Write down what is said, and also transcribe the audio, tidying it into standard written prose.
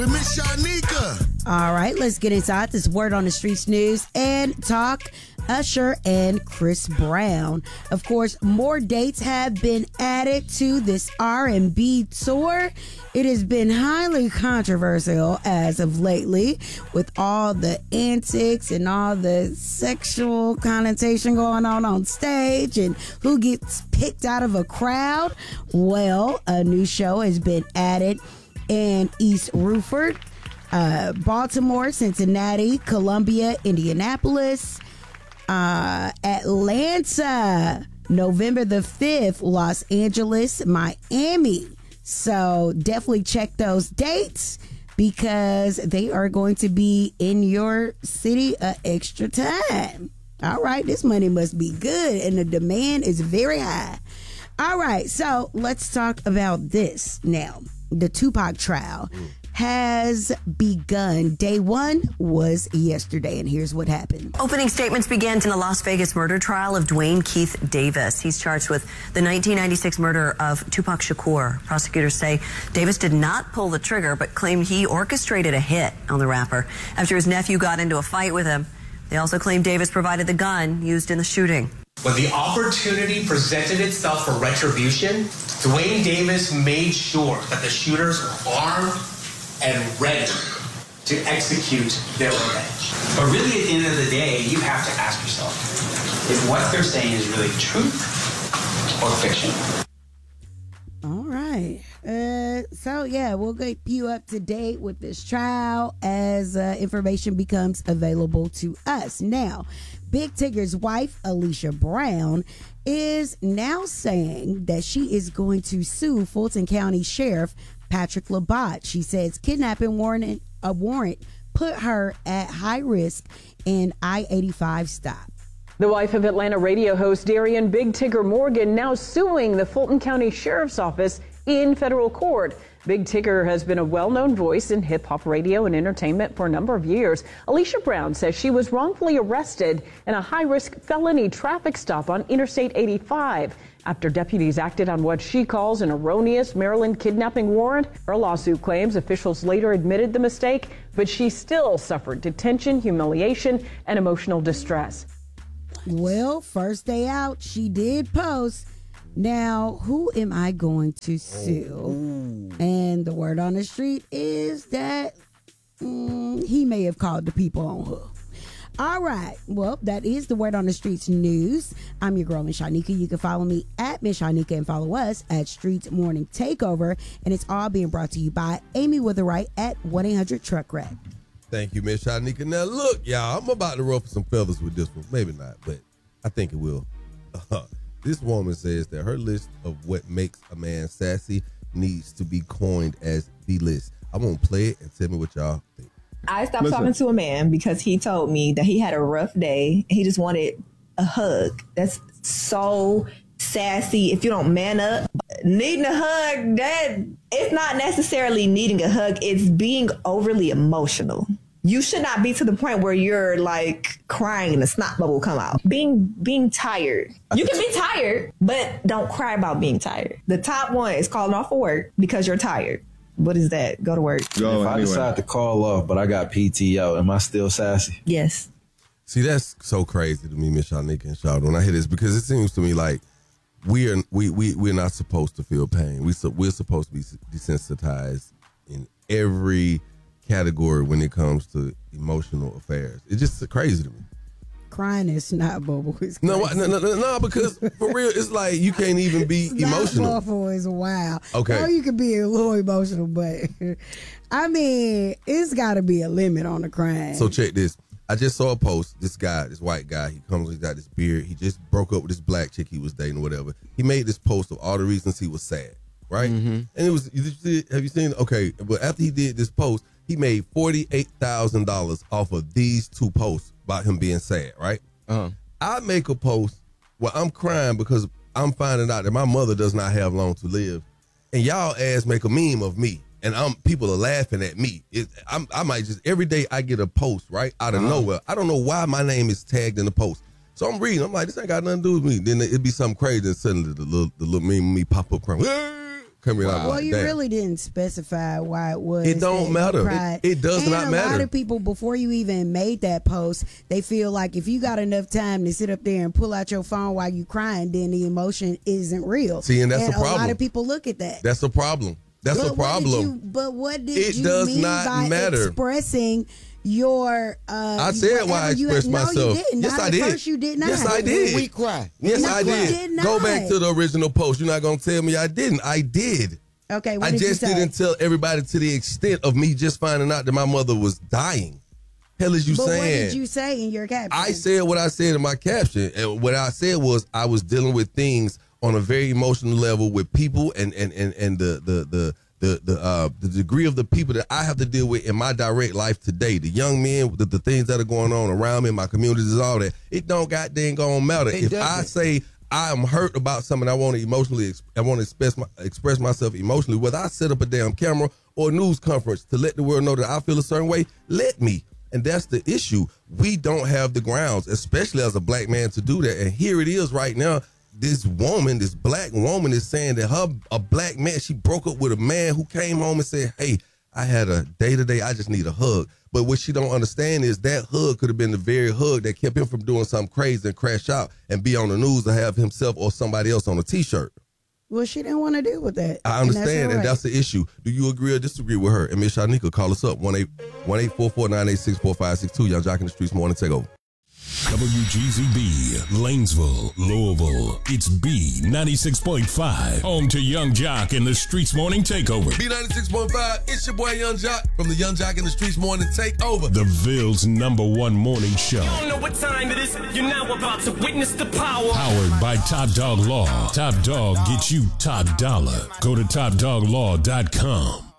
Miss Shanika. All right, let's get inside this Word on the Streets news and talk Usher and Chris Brown. Of course, more dates have been added to this R&B tour. It has been highly controversial as of lately with all the antics and all the sexual connotation going on stage and who gets picked out of a crowd. Well, a new show has been added in East Rutherford, Baltimore, Cincinnati, Columbia, Indianapolis, Atlanta, November the 5th, Los Angeles, Miami. So definitely check those dates because they are going to be in your city an extra time. All right, this money must be good and the demand is very high. All right, so let's talk about this now. The Tupac trial has begun. Day one was yesterday, and here's what happened. Opening statements began in the Las Vegas murder trial of Dwayne Keith Davis. He's charged with the 1996 murder of Tupac Shakur. Prosecutors say Davis did not pull the trigger, but claimed he orchestrated a hit on the rapper after his nephew got into a fight with him. They also claim Davis provided the gun used in the shooting. When the opportunity presented itself for retribution, Dwayne Davis made sure that the shooters were armed and ready to execute their revenge. But really, at the end of the day, you have to ask yourself if what they're saying is really truth or fiction. All right. So, yeah, we'll get you up to date with this trial as information becomes available to us. Now, Big Tigger's wife, Alicia Brown, is now saying that she is going to sue Fulton County Sheriff Patrick Labatt. She says kidnapping warrant put her at high risk in I-85 stop. The wife of Atlanta radio host Darian Big Tigger Morgan now suing the Fulton County Sheriff's Office in federal court. Big Tigger has been a well-known voice in hip-hop radio and entertainment for a number of years. Alicia Brown says she was wrongfully arrested in a high-risk felony traffic stop on Interstate 85 after deputies acted on what she calls an erroneous Maryland kidnapping warrant. Her lawsuit claims officials later admitted the mistake, but she still suffered detention, humiliation, and emotional distress. Well, first day out, she did post. Now, who am I going to sue? And the word on the street is that he may have called the people on her. All right. Well, that is the word on the streets news. I'm your girl, Miss Shanika. You can follow me at Miss Shanika and follow us at Streets Morning Takeover. And it's all being brought to you by Amy Witherite at 1-800-TRUCK-RAT. Thank you, Miss Shanika. Now, look, y'all, I'm about to ruffle some feathers with this one. Maybe not, but I think it will. This woman says that her list of what makes a man sassy needs to be coined as the list. I won't play it and tell me what y'all think. I stopped talking to a man because he told me that he had a rough day. He just wanted a hug. That's so sassy. If you don't man up, needing a hug, that it's not necessarily needing a hug. It's being overly emotional. You should not be to the point where you're like crying and a snot bubble come out. Being tired. You can be tired, but don't cry about being tired. The top one is calling off of work because you're tired. What is that? Go to work. If I decide to call off, but I got PTO, am I still sassy? Yes. See, that's so crazy to me, Miss Shanika and Shawty, when I hear this, because it seems to me like we're not supposed to feel pain. We're supposed to be desensitized in every category when it comes to emotional affairs. It's just crazy to me. Crying is snot bubble. No, because for real, it's like you can't even be emotional. Snot bubble is wild. Okay. No, you can be a little emotional, but I mean, it's got to be a limit on the crying. So check this. I just saw a post. This white guy, he's got this beard. He just broke up with this black chick he was dating or whatever. He made this post of all the reasons he was sad, right? Mm-hmm. And it was, have you seen? Okay, but after he did this post, he made $48,000 off of these two posts about him being sad, right? I make a post where I'm crying because I'm finding out that my mother does not have long to live, and y'all ass make a meme of me, and people are laughing at me. I might just, every day I get a post, right, out of nowhere. I don't know why my name is tagged in the post. So I'm reading, I'm like, this ain't got nothing to do with me. Then it'd be something crazy, and suddenly the little meme of me pop up crying. coming out Well, like you that. really didn't specify why it was. It don't that you matter. cried. It does and not a matter. lot of people, before you even made that post, they feel like if you got enough time to sit up there and pull out your phone while you crying, then the emotion isn't real. See, and that's the a lot problem. of people look at that. That's a problem. That's a problem. But what did It you does mean not by matter. expressing your? I said why I expressed myself. No, you didn't. Yes, Not I at did. First, you did not. Yes, I did. We cry. Yes, No, I you did. did not. Go back to the original post. You're not gonna tell me I didn't. I did. Okay, what I did just you say? didn't tell everybody to the extent of me just finding out that my mother was dying. Hell is you But saying? what did you say in your caption? I said what I said in my caption, and what I said was I was dealing with things on a very emotional level with people and the degree of the people that I have to deal with in my direct life today. The young men, the things that are going on around me, in my communities, all that. It don't goddamn gonna matter. If I say I am hurt about something, I want to emotionally, I want to express myself emotionally, whether I set up a damn camera or a news conference to let the world know that I feel a certain way, let me. And that's the issue. We don't have the grounds, especially as a black man, to do that. And here it is right now. This woman, this black woman, is saying that a black man, she broke up with a man who came home and said, hey, I had a day-to-day, I just need a hug. But what she don't understand is that hug could have been the very hug that kept him from doing something crazy and crash out and be on the news to have himself or somebody else on a T-shirt. Well, she didn't want to deal with that. I understand, and that's the issue. Do you agree or disagree with her? And Miss Shanika, call us up, 1-844-986-4562. Young Jock in the Streets Morning Takeover. WGZB, Lanesville, Louisville. It's B96.5. Home to Young Jock in the Streets Morning Takeover. B96.5, it's your boy Young Jock from the Young Jock in the Streets Morning Takeover. The Ville's #1 morning show. You don't know what time it is. You're now about to witness the power. Powered by Top Dog Law. Top Dog gets you top dollar. Go to TopDogLaw.com.